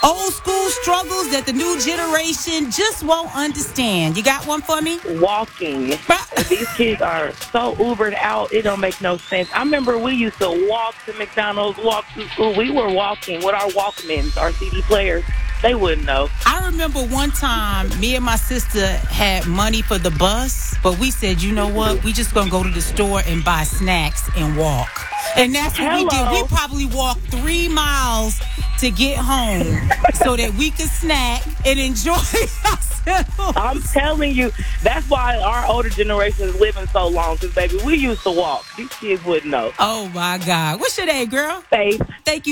Old school struggles that the new generation just won't understand. You got one for me? Walking. These kids are so Ubered out, it don't make no sense. I remember we used to walk to McDonald's, walk to school. We were walking with our Walkmans, our CD players. They wouldn't know. I remember one time me and my sister had money for the bus, but we said, you know what? We just going to go to the store and buy snacks and walk. And that's what we did. We probably walked 3 miles to get home so that we could snack and enjoy ourselves. I'm telling you, that's why our older generation is living so long, because, baby, we used to walk. These kids wouldn't know. Oh, my God. What's your name, girl? Faith. Thank you.